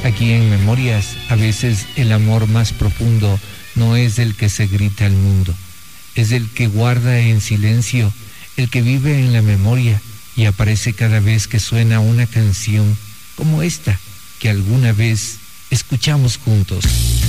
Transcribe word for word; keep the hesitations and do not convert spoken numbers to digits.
Aquí en Memorias, a veces el amor más profundo no es el que se grita al mundo, es el que guarda en silencio, el que vive en la memoria y aparece cada vez que suena una canción como esta que alguna vez escuchamos juntos.